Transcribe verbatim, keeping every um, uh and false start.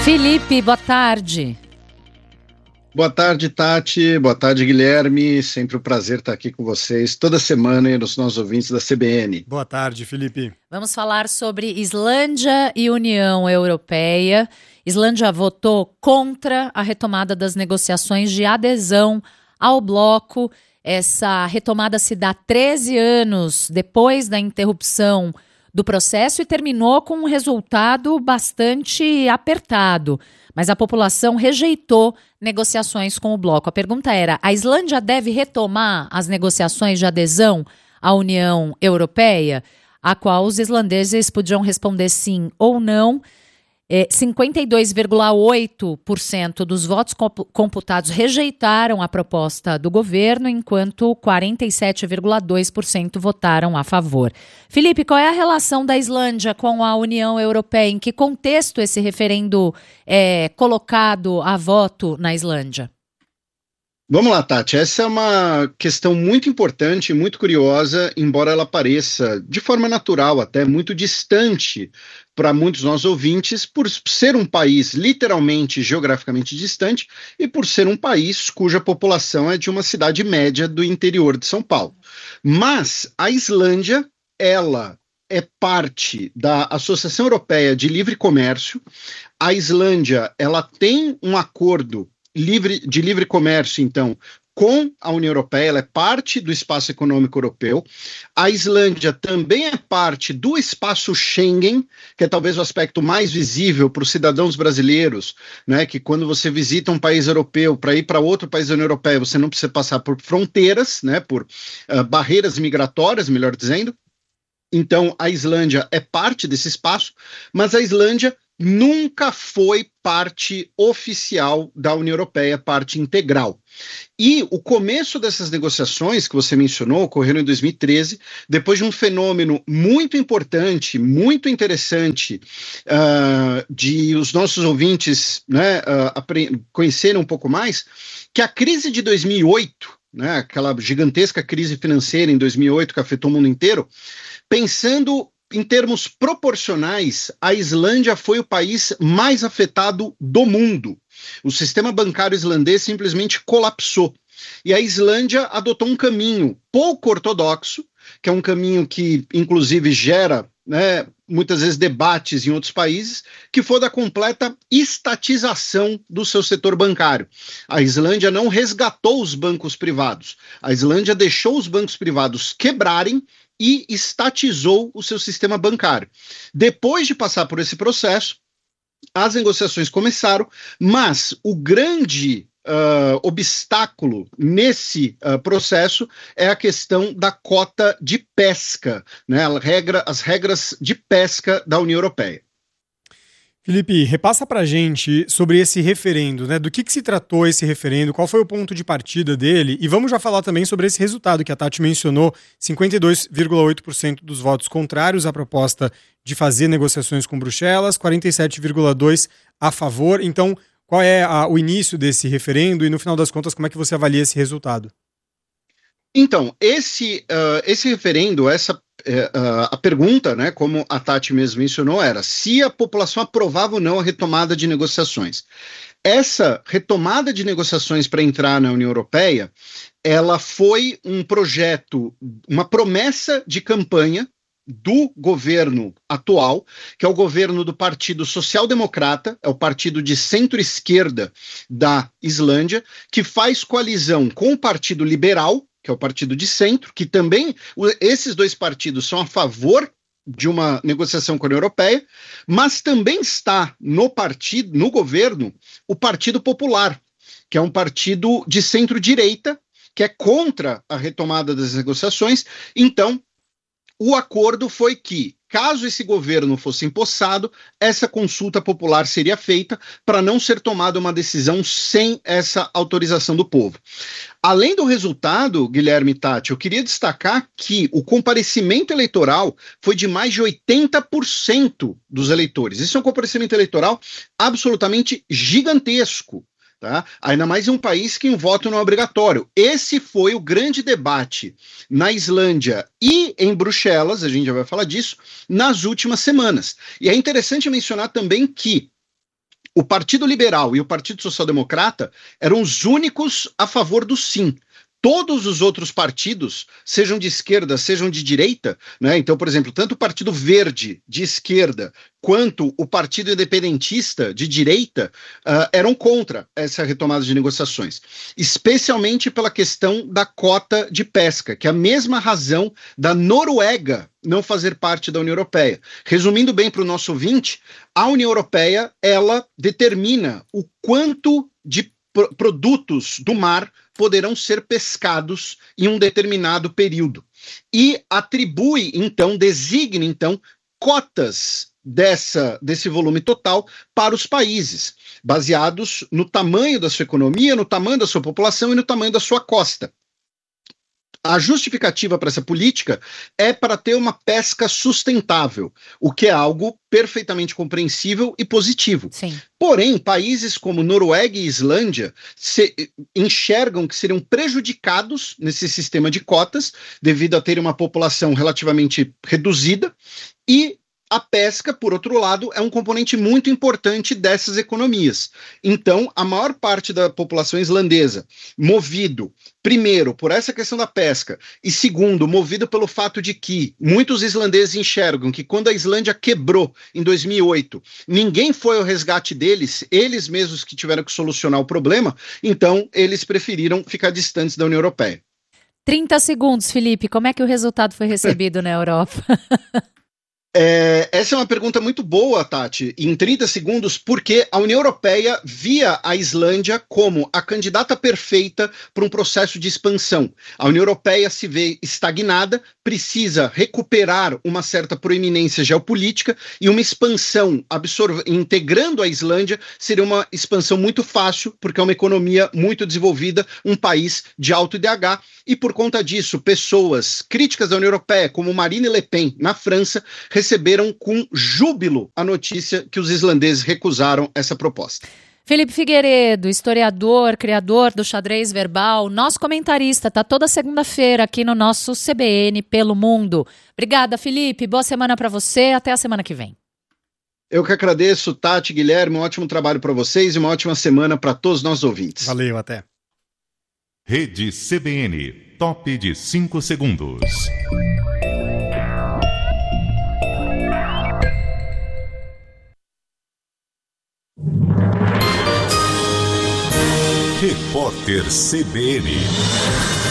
Felipe, boa tarde. Boa tarde, Tati. Boa tarde, Guilherme. Sempre um prazer estar aqui com vocês toda semana e nos nossos ouvintes da C B N. Boa tarde, Felipe. Vamos falar sobre Islândia e União Europeia. Islândia votou contra a retomada das negociações de adesão ao bloco. Essa retomada se dá treze anos depois da interrupção do processo e terminou com um resultado bastante apertado. Mas a população rejeitou negociações com o bloco. A pergunta era: a Islândia deve retomar as negociações de adesão à União Europeia? A qual os islandeses podiam responder sim ou não. É, cinquenta e dois vírgula oito por cento dos votos computados rejeitaram a proposta do governo, enquanto quarenta e sete vírgula dois por cento votaram a favor. Felipe, qual é a relação da Islândia com a União Europeia? Em que contexto esse referendo é colocado a voto na Islândia? Vamos lá, Tati. Essa é uma questão muito importante, muito curiosa, embora ela pareça, de forma natural até, muito distante para muitos dos nossos ouvintes, por ser um país literalmente, geograficamente distante e por ser um país cuja população é de uma cidade média do interior de São Paulo. Mas a Islândia, ela é parte da Associação Europeia de Livre Comércio. A Islândia, ela tem um acordo Livre, de livre comércio, então, com a União Europeia, ela é parte do espaço econômico europeu. A Islândia também é parte do espaço Schengen, que é talvez o aspecto mais visível para os cidadãos brasileiros, né, que quando você visita um país europeu para ir para outro país da União Europeia, você não precisa passar por fronteiras, né, por uh, barreiras migratórias, melhor dizendo. Então, a Islândia é parte desse espaço, mas a Islândia nunca foi parte oficial da União Europeia, parte integral. E o começo dessas negociações que você mencionou ocorreram em dois mil e treze, depois de um fenômeno muito importante, muito interessante, uh, de os nossos ouvintes, né, uh, conhecerem um pouco mais, que a crise de dois mil e oito, né, aquela gigantesca crise financeira em dois mil e oito que afetou o mundo inteiro, pensando em termos proporcionais, a Islândia foi o país mais afetado do mundo. O sistema bancário islandês simplesmente colapsou. E a Islândia adotou um caminho pouco ortodoxo, que é um caminho que, inclusive, gera, né, muitas vezes debates em outros países, que foi da completa estatização do seu setor bancário. A Islândia não resgatou os bancos privados. A Islândia deixou os bancos privados quebrarem e estatizou o seu sistema bancário. Depois de passar por esse processo, as negociações começaram, mas o grande uh, obstáculo nesse uh, processo é a questão da cota de pesca, né, a regra, as regras de pesca da União Europeia. Felipe, repassa pra gente sobre esse referendo, né? Do que, que se tratou esse referendo, qual foi o ponto de partida dele, e vamos já falar também sobre esse resultado que a Tati mencionou, cinquenta e dois vírgula oito por cento dos votos contrários à proposta de fazer negociações com Bruxelas, quarenta e sete vírgula dois por cento a favor. Então, qual é a, o início desse referendo e, no final das contas, como é que você avalia esse resultado? Então, esse, uh, esse referendo, essa uh, a pergunta, né, como a Tati mesmo mencionou, era se a população aprovava ou não a retomada de negociações. Essa retomada de negociações para entrar na União Europeia, ela foi um projeto, uma promessa de campanha do governo atual, que é o governo do Partido Social Democrata, é o partido de centro-esquerda da Islândia, que faz coalizão com o Partido Liberal, que é o partido de centro, que também, esses dois partidos são a favor de uma negociação com a União Europeia, mas também está no partido, no governo, o Partido Popular, que é um partido de centro-direita, que é contra a retomada das negociações. Então, o acordo foi que, caso esse governo fosse empossado, essa consulta popular seria feita para não ser tomada uma decisão sem essa autorização do povo. Além do resultado, Guilherme e Tati, eu queria destacar que o comparecimento eleitoral foi de mais de oitenta por cento dos eleitores. Isso é um comparecimento eleitoral absolutamente gigantesco. Tá? Ainda mais em um país que o voto não é obrigatório. Esse foi o grande debate na Islândia e em Bruxelas, a gente já vai falar disso, nas últimas semanas. E é interessante mencionar também que o Partido Liberal e o Partido Social Democrata eram os únicos a favor do sim. Todos os outros partidos, sejam de esquerda, sejam de direita, né? Então, por exemplo, tanto o Partido Verde, de esquerda, quanto o Partido Independentista, de direita, uh, eram contra essa retomada de negociações, especialmente pela questão da cota de pesca, que é a mesma razão da Noruega não fazer parte da União Europeia. Resumindo bem para o nosso ouvinte, a União Europeia, ela determina o quanto de pro- produtos do mar poderão ser pescados em um determinado período. E atribui, então, designa, então, cotas dessa, desse volume total para os países, baseados no tamanho da sua economia, no tamanho da sua população e no tamanho da sua costa. A justificativa para essa política é para ter uma pesca sustentável, o que é algo perfeitamente compreensível e positivo. Sim. Porém, países como Noruega e Islândia se, enxergam que seriam prejudicados nesse sistema de cotas, devido a terem uma população relativamente reduzida, e a pesca, por outro lado, é um componente muito importante dessas economias. Então, a maior parte da população islandesa, movido, primeiro, por essa questão da pesca, e segundo, movido pelo fato de que muitos islandeses enxergam que quando a Islândia quebrou em dois mil e oito, ninguém foi ao resgate deles, eles mesmos que tiveram que solucionar o problema, então eles preferiram ficar distantes da União Europeia. trinta segundos, Felipe. Como é que o resultado foi recebido na Europa? É, essa é uma pergunta muito boa, Tati, em trinta segundos, porque a União Europeia via a Islândia como a candidata perfeita para um processo de expansão. A União Europeia se vê estagnada, precisa recuperar uma certa proeminência geopolítica e uma expansão absorv- integrando a Islândia seria uma expansão muito fácil, porque é uma economia muito desenvolvida, um país de alto I D H, e por conta disso, pessoas críticas da União Europeia, como Marine Le Pen, na França, receberam com júbilo a notícia que os islandeses recusaram essa proposta. Felipe Figueiredo, historiador, criador do Xadrez Verbal, nosso comentarista, tá toda segunda-feira aqui no nosso C B N Pelo Mundo. Obrigada, Felipe. Boa semana para você. Até a semana que vem. Eu que agradeço, Tati, Guilherme, um ótimo trabalho para vocês e uma ótima semana para todos os nossos ouvintes. Valeu, até. Rede C B N, top de cinco segundos. Repórter C B N.